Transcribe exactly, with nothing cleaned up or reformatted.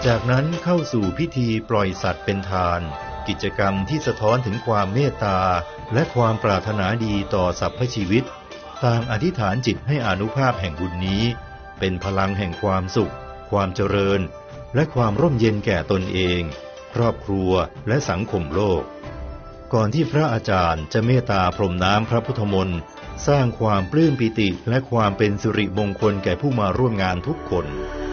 จากนั้นเข้าสู่พิธีปล่อยสัตว์เป็นทานกิจกรรมที่สะท้อนถึงความเมตตาและความปรารถนาดีต่อสรรพชีวิตต่างอธิษฐานจิตให้อานุภาพแห่งบุญนี้เป็นพลังแห่งความสุขความเจริญและความร่มเย็นแก่ตนเองครอบครัวและสังคมโลกก่อนที่พระอาจารย์จะเมตตาพรมน้ำพระพุทธมนต์สร้างความปลื้มปิติและความเป็นสิริมงคลแก่ผู้มาร่วมงานทุกคน